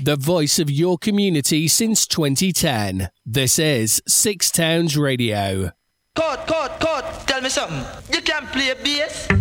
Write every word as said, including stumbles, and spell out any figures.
the voice of your community since twenty ten. This is Six Towns Radio. Cut, cut, cut. Tell me something. You can play bass?